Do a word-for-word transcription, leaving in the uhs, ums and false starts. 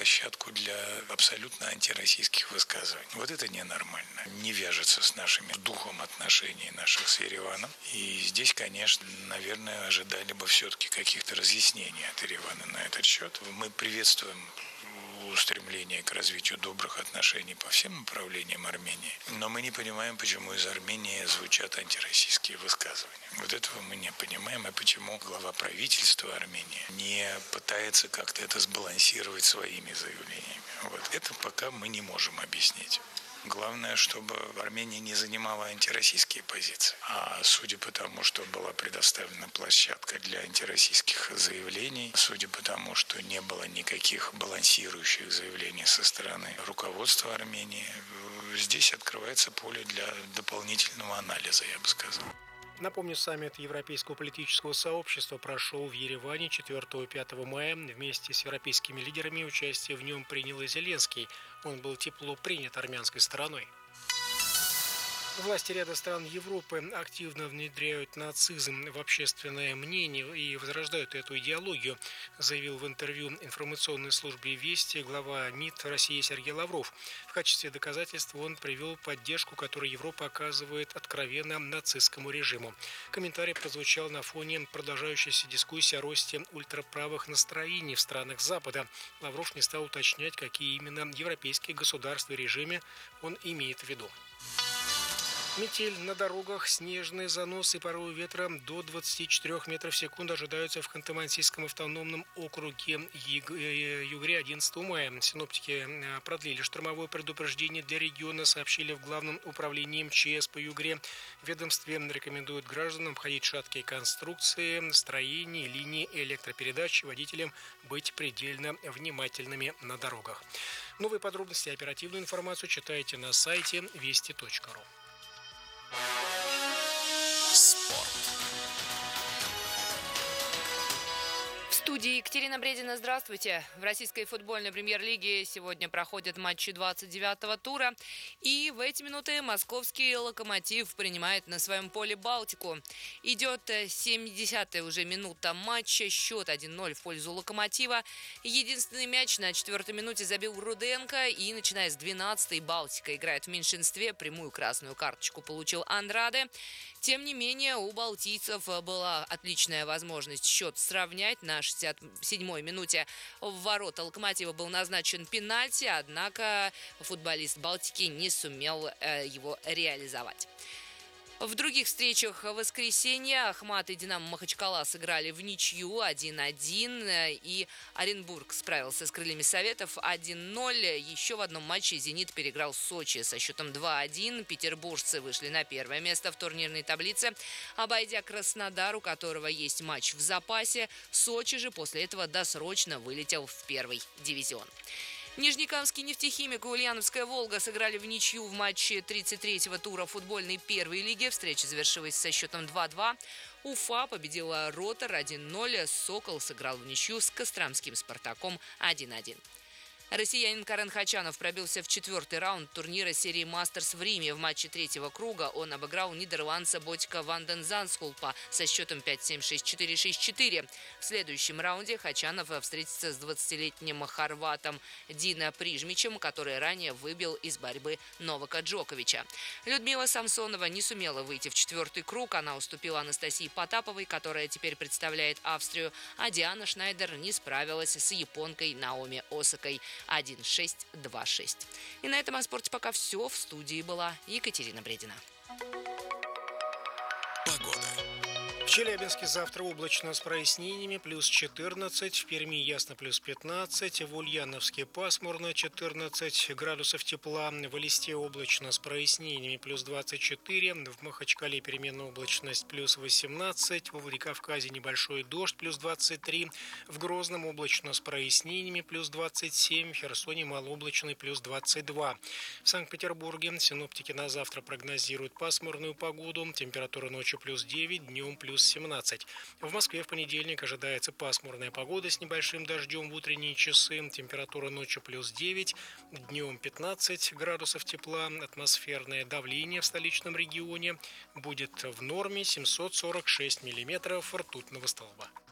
площадку для абсолютно антироссийских высказываний. Вот это ненормально. Не вяжется с нашими духом отношений наших с Ереваном. И здесь, конечно, наверное, ожидали бы все-таки каких-то разъяснений от Еревана на этот счет. Мы приветствуем устремление к развитию добрых отношений по всем направлениям Армении. Но мы не понимаем, почему из Армении звучат антироссийские высказывания. Вот этого мы не понимаем, и почему глава правительства Армении не пытается как-то это сбалансировать своими заявлениями. Вот это пока мы не можем объяснить. Главное, чтобы Армения не занимала антироссийские позиции. А судя по тому, что была предоставлена площадка для антироссийских заявлений, судя по тому, что не было никаких балансирующих заявлений со стороны руководства Армении, здесь открывается поле для дополнительного анализа, я бы сказал. Напомню, саммит Европейского политического сообщества прошел в Ереване четвёртого-пятого мая. Вместе с европейскими лидерами участие в нем принял и Зеленский. Он был тепло принят армянской стороной. Власти ряда стран Европы активно внедряют нацизм в общественное мнение и возрождают эту идеологию, заявил в интервью информационной службе «Вести» глава МИД России Сергей Лавров. В качестве доказательства он привел поддержку, которую Европа оказывает откровенно нацистскому режиму. Комментарий прозвучал на фоне продолжающейся дискуссии о росте ультраправых настроений в странах Запада. Лавров не стал уточнять, какие именно европейские государства и режимы он имеет в виду. Метель на дорогах, снежные заносы и порывы ветра до двадцати четырёх метров в секунду ожидаются в Ханты-Мансийском автономном округе Югре одиннадцатого мая. Синоптики продлили штормовое предупреждение для региона, сообщили в Главном управлении МЧС по Югре. В ведомстве рекомендуют гражданам обходить шаткие конструкции, строения, линии электропередач, водителям быть предельно внимательными на дорогах. Новые подробности и оперативную информацию читайте на сайте вести точка ру. Спорт. В студии Екатерина Бредина. Здравствуйте. В российской футбольной премьер-лиге сегодня проходят матчи двадцать девятого тура. И в эти минуты московский «Локомотив» принимает на своем поле «Балтику». Идет семидесятая уже минута матча. Счет один ноль в пользу «Локомотива». Единственный мяч на четвертой минуте забил Руденко. И начиная с двенадцатой «Балтика» играет в меньшинстве. Прямую красную карточку получил Андраде. Тем не менее, у балтийцев была отличная возможность счет сравнять. На шестьдесят седьмой минуте в ворота «Локомотива» был назначен пенальти, однако футболист «Балтики» не сумел его реализовать. В других встречах воскресенья Ахмат и «Динамо» Махачкала сыграли в ничью один один, и Оренбург справился с «Крыльями Советов» один ноль. Еще в одном матче «Зенит» переиграл Сочи со счетом два один. Петербуржцы вышли на первое место в турнирной таблице, обойдя Краснодар, у которого есть матч в запасе. Сочи же после этого досрочно вылетел в первый дивизион. Нижнекамский «Нефтехимик» и Ульяновская «Волга» сыграли в ничью в матче тридцать третьего тура футбольной первой лиги. Встреча завершилась со счетом два два. Уфа победила «Ротор» один ноль. «Сокол» сыграл в ничью с костромским «Спартаком» один один. Россиянин Карен Хачанов пробился в четвертый раунд турнира серии «Мастерс» в Риме. В матче третьего круга он обыграл нидерландца Ботика ван ден Занскулпа со счетом пять семь шесть четыре шесть четыре. В следующем раунде Хачанов встретится с двадцатилетним хорватом Дина Прижмичем, который ранее выбил из борьбы Новака Джоковича. Людмила Самсонова не сумела выйти в четвертый круг. Она уступила Анастасии Потаповой, которая теперь представляет Австрию, а Диана Шнайдер не справилась с японкой Наоми Осакой один шесть два шесть. И на этом о спорте пока все. В студии была Екатерина Бредина. Погода. В Челябинске завтра облачно с прояснениями, плюс четырнадцать, в Перми ясно, плюс пятнадцать, в Ульяновске пасмурно, четырнадцать градусов тепла, в Элисте облачно с прояснениями, плюс двадцать четыре, в Махачкале переменная облачность, плюс восемнадцать, во Владикавказе небольшой дождь, плюс двадцать три, в Грозном облачно с прояснениями, плюс двадцать семь, в Херсоне малооблачный, плюс двадцать два. В Санкт-Петербурге синоптики на завтра прогнозируют пасмурную погоду, температура ночью плюс девять, днем плюс семнадцать. В Москве в понедельник ожидается пасмурная погода с небольшим дождем в утренние часы. Температура ночью плюс девять, днем пятнадцать градусов тепла. Атмосферное давление в столичном регионе будет в норме семьсот сорок шесть миллиметров ртутного столба.